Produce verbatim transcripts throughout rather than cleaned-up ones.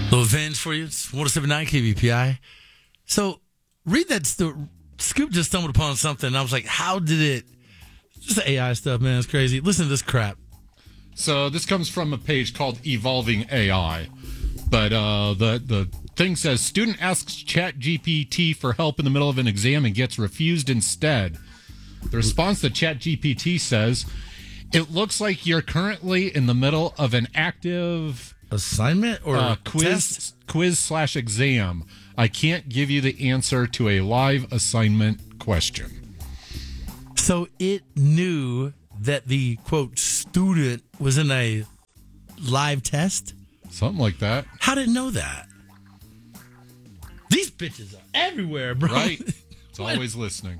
Little Venge for you. It's one oh seven point nine K B P I. So, read that. St- Scoop just stumbled upon something. And I was like, how did it? Just the A I stuff, man. It's crazy. Listen to this crap. So, this comes from a page called Evolving A I. But uh, the, the thing says, student asks ChatGPT for help in the middle of an exam and gets refused instead. The response to ChatGPT says, it looks like you're currently in the middle of an active assignment or uh, quiz test? quiz slash exam. I can't give you the answer to a live assignment question. So it knew that the, quote, student was in a live test? Something like that. How did it know that? These bitches are everywhere, bro. Right. It's always listening.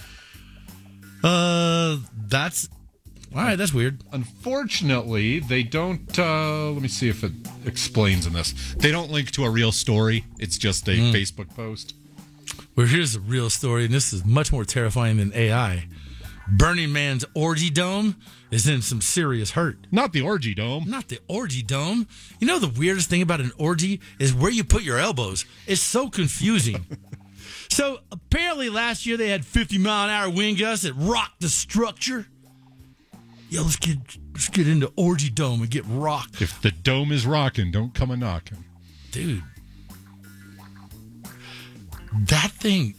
Uh, that's... All right, that's weird. Unfortunately, they don't, uh, let me see if it explains in this. They don't link to a real story. It's just a mm. Facebook post. Well, here's a real story, and this is much more terrifying than A I. Burning Man's Orgy Dome is in some serious hurt. Not the Orgy Dome. Not the Orgy Dome. You know the weirdest thing about an orgy is where you put your elbows. It's so confusing. So apparently last year they had fifty mile an hour wind gusts that rocked the structure. Yo, let's get let's get into Orgy Dome and get rocked. If the dome is rocking, don't come a knocking. Dude. That thing.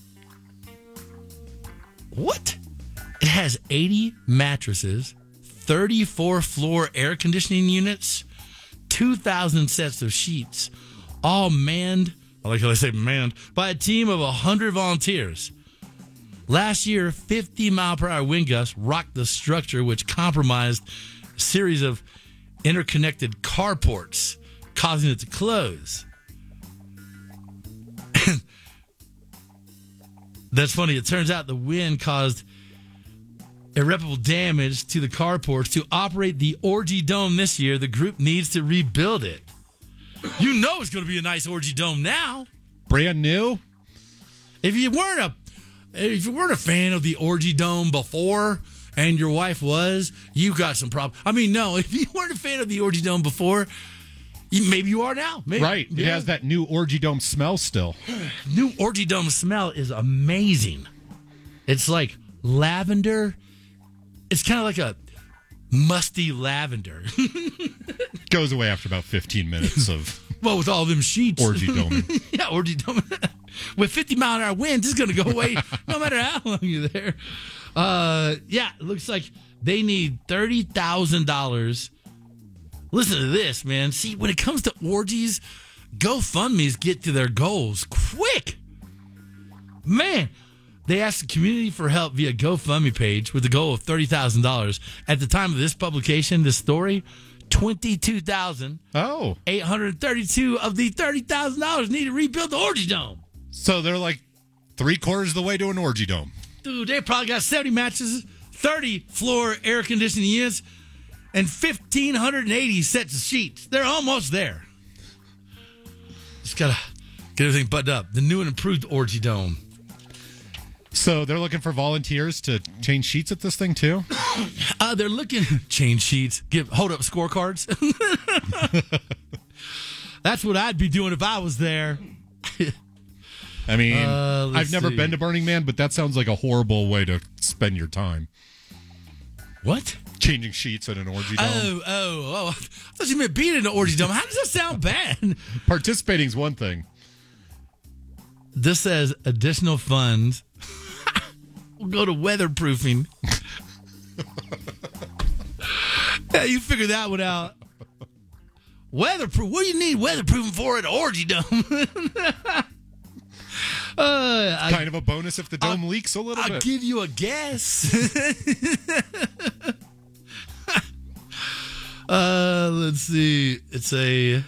What? It has eighty mattresses, thirty-four floor air conditioning units, two thousand sets of sheets, all manned, I like how they say manned, by a team of one hundred volunteers. Last year, fifty mile per hour wind gusts rocked the structure, which compromised a series of interconnected carports, causing it to close. That's funny. It turns out the wind caused irreparable damage to the carports. To operate the Orgy Dome this year, the group needs to rebuild it. You know it's going to be a nice Orgy Dome now. Brand new? If you weren't a if you weren't a fan of the Orgy Dome before, and your wife was, you got some problem. I mean, no, if you weren't a fan of the Orgy Dome before, you, maybe you are now. Maybe, right. It yeah. has that new Orgy Dome smell still. New Orgy Dome smell is amazing. It's like lavender. It's kind of like a musty lavender. Goes away after about fifteen minutes of well, with all them sheets. Orgy Dome. Yeah, Orgy Dome. With fifty mile an hour winds, it's going to go away no matter how long you're there. Uh, yeah, it looks like they need thirty thousand dollars. Listen to this, man. See, when it comes to orgies, GoFundMe's get to their goals quick. Man, they asked the community for help via GoFundMe page with the goal of thirty thousand dollars. At the time of this publication, this story, twenty-two thousand oh. eight hundred thirty-two of the thirty thousand dollars need to rebuild the Orgy Dome. So they're like three quarters of the way to an Orgy Dome. Dude, they probably got seventy mattresses, thirty floor air conditioning units, and one thousand five hundred eighty sets of sheets. They're almost there. Just got to get everything buttoned up. The new and improved Orgy Dome. So they're looking for volunteers to change sheets at this thing, too? Uh, they're looking... Change sheets. Give Hold up scorecards. That's what I'd be doing if I was there. I mean, uh, I've never see. been to Burning Man, but that sounds like a horrible way to spend your time. What? Changing sheets at an Orgy Dome. Oh, oh, oh. I thought you meant being in an Orgy Dome. How does that sound bad? Participating's one thing. This says additional funds will go to weatherproofing. Yeah, you figure that one out. Weatherproof. What do you need weatherproofing for at an Orgy Dome? uh, I, kind of a bonus if the dome I'll, leaks a little I'll bit. I'll give you a guess. uh, let's see. It's a...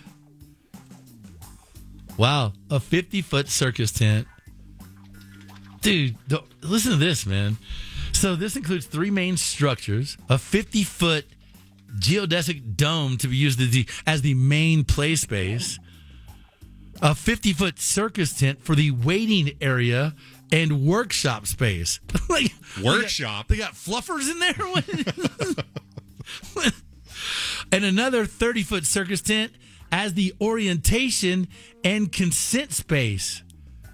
Wow, a fifty-foot circus tent. Dude, listen to this, man. So this includes three main structures, a fifty-foot geodesic dome to be used as the, as the main play space, a fifty-foot circus tent for the waiting area, and workshop space. Like Workshop? They got, they got fluffers in there? And another thirty-foot circus tent as the orientation and consent space.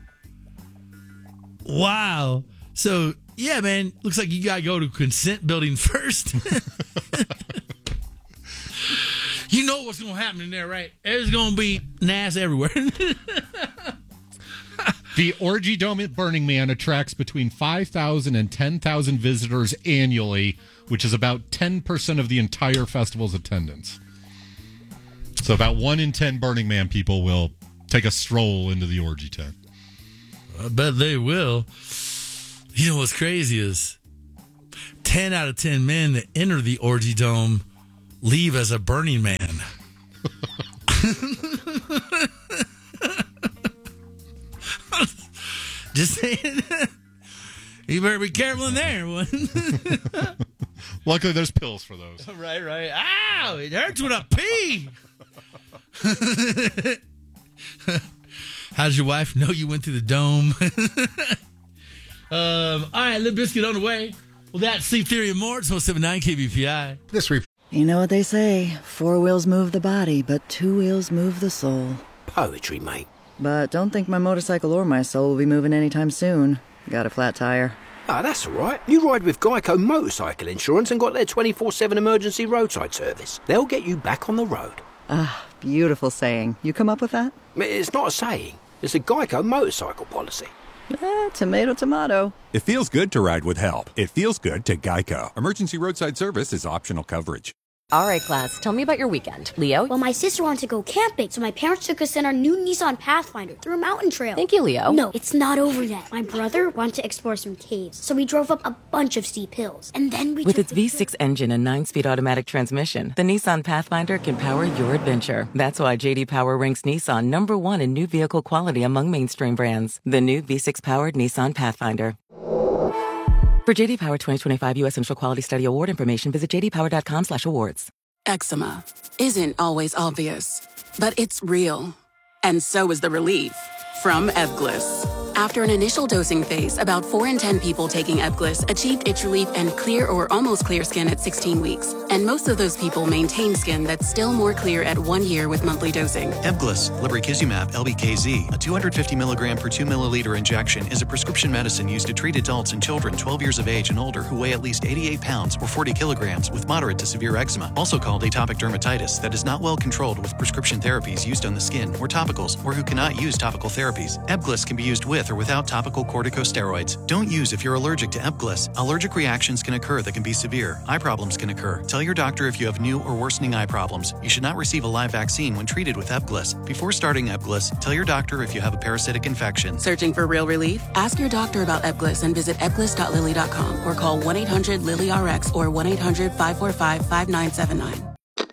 Wow. So, yeah, man, looks like you got to go to consent building first. You know what's going to happen in there, right? There's going to be nass everywhere. The Orgy Dome at Burning Man attracts between five thousand and ten thousand visitors annually, which is about ten percent of the entire festival's attendance. So about one in ten Burning Man people will take a stroll into the orgy tent. I bet they will. You know what's crazy is ten out of ten men that enter the Orgy Dome leave as a Burning Man. Just saying. You better be careful in there. Luckily, there's pills for those. Right, right. Ow! It hurts when I pee. How's your wife know you went to the dome? um, all right, Limp Bizkit on the way. Well, that's Sleep Theory and more. It's one seventy-nine K B P I. This re- You know what they say, four wheels move the body, but two wheels move the soul. Poetry, mate. But don't think my motorcycle or my soul will be moving anytime soon. Got a flat tire. Ah, that's all right. You ride with Geico Motorcycle Insurance and got their twenty-four seven emergency roadside service. They'll get you back on the road. Ah, beautiful saying. You come up with that? It's not a saying. It's a Geico motorcycle policy. Eh, tomato, tomato. It feels good to ride with help. It feels good to Geico. Emergency roadside service is optional coverage. All right, class, tell me about your weekend. Leo? Well, my sister wanted to go camping, so my parents took us in our new Nissan Pathfinder through a mountain trail. Thank you, Leo. No, it's not over yet. My brother wanted to explore some caves, so we drove up a bunch of steep hills. And then we With took its the V six engine and nine-speed automatic transmission, the Nissan Pathfinder can power your adventure. That's why J D Power ranks Nissan number one in new vehicle quality among mainstream brands. The new V six-powered Nissan Pathfinder. For J D Power twenty twenty-five U S Central Quality Study Award information, visit j d power dot com slash awards. Eczema isn't always obvious, but it's real. And so is the relief from Ebglyss. After an initial dosing phase, about four in ten people taking Ebglyss achieved itch relief and clear or almost clear skin at sixteen weeks. And most of those people maintain skin that's still more clear at one year with monthly dosing. Ebglyss, lebrikizumab, L B K Z, a two hundred fifty milligram per two milliliter injection, is a prescription medicine used to treat adults and children twelve years of age and older who weigh at least eighty-eight pounds or forty kilograms with moderate to severe eczema, also called atopic dermatitis, that is not well controlled with prescription therapies used on the skin or topicals, or who cannot use topical therapies. Ebglyss can be used with or without topical corticosteroids. Don't use if you're allergic to Ebglyss. Allergic reactions can occur that can be severe. Eye problems can occur. Tell your doctor if you have new or worsening eye problems. You should not receive a live vaccine when treated with Ebglyss. Before starting Ebglyss, tell your doctor if you have a parasitic infection. Searching for real relief? Ask your doctor about Ebglyss and visit ebglyss dot lilly dot com or call one eight hundred lily R X or one eight hundred five four five five nine seven nine.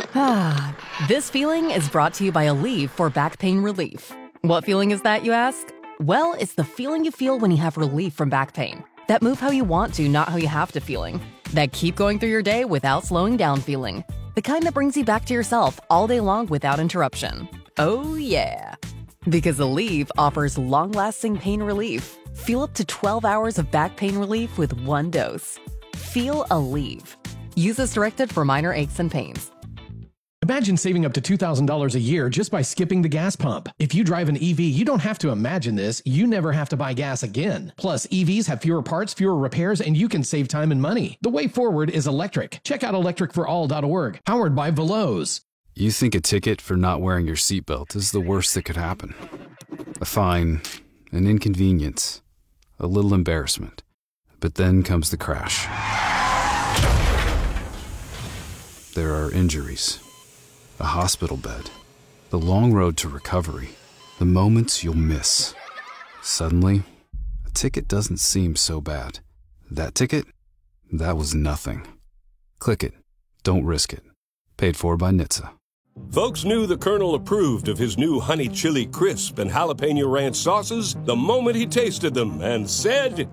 Ah, this feeling is brought to you by Aleve for back pain relief. What feeling is that, you ask? Well, it's the feeling you feel when you have relief from back pain. That move how you want to, not how you have to feeling. That keep going through your day without slowing down feeling. The kind that brings you back to yourself all day long without interruption. Oh yeah. Because Aleve offers long-lasting pain relief. Feel up to twelve hours of back pain relief with one dose. Feel Aleve. Use as directed for minor aches and pains. Imagine saving up to two thousand dollars a year just by skipping the gas pump. If you drive an E V, you don't have to imagine this. You never have to buy gas again. Plus, E Vs have fewer parts, fewer repairs, and you can save time and money. The way forward is electric. Check out electric for all dot org. Powered by Veloz. You think a ticket for not wearing your seatbelt is the worst that could happen. A fine, an inconvenience, a little embarrassment. But then comes the crash. There are injuries. A hospital bed, the long road to recovery, the moments you'll miss. Suddenly, a ticket doesn't seem so bad. That ticket? That was nothing. Click it. Don't risk it. Paid for by N H T S A. Folks knew the Colonel approved of his new honey chili crisp and jalapeno ranch sauces the moment he tasted them and said,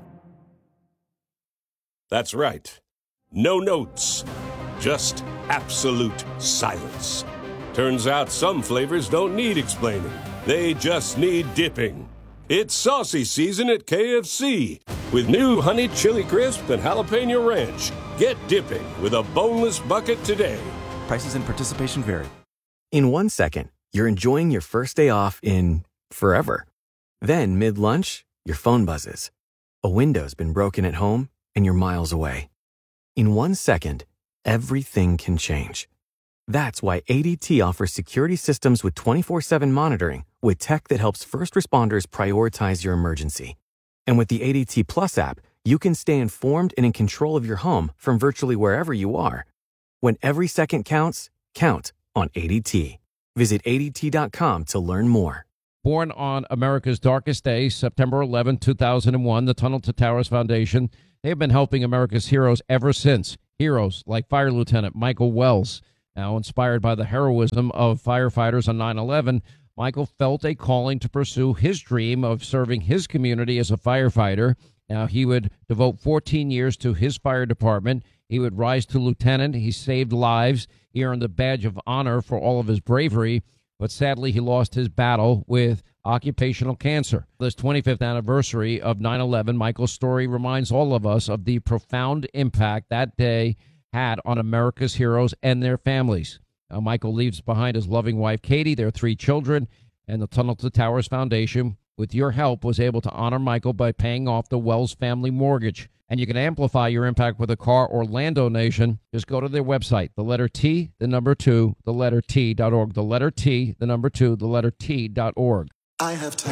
that's right. No notes. Just absolute silence. Turns out some flavors don't need explaining. They just need dipping. It's saucy season at K F C with new honey chili crisp and jalapeno ranch. Get dipping with a boneless bucket today. Prices and participation vary. In one second, you're enjoying your first day off in forever. Then, mid-lunch, your phone buzzes. A window's been broken at home, and you're miles away. In one second, everything can change. That's why A D T offers security systems with twenty-four seven monitoring with tech that helps first responders prioritize your emergency. And with the A D T Plus app, you can stay informed and in control of your home from virtually wherever you are. When every second counts, count on A D T. Visit A D T dot com to learn more. Born on America's darkest day, September eleventh, two thousand one, the Tunnel to Towers Foundation, they have been helping America's heroes ever since. Heroes like Fire Lieutenant Michael Wells. Now, inspired by the heroism of firefighters on nine eleven, Michael felt a calling to pursue his dream of serving his community as a firefighter. Now, he would devote fourteen years to his fire department. He would rise to lieutenant. He saved lives. He earned the badge of honor for all of his bravery. But sadly, he lost his battle with occupational cancer. This twenty-fifth anniversary of nine eleven, Michael's story reminds all of us of the profound impact that day had on America's heroes and their families. Now, Michael leaves behind his loving wife, Katie, their three children, and the Tunnel to Towers Foundation, with your help, was able to honor Michael by paying off the Wells family mortgage. And you can amplify your impact with a car or land donation. Just go to their website, the letter T, the number two, the letter T dot org, the letter T, the number two, the letter T dot org. I have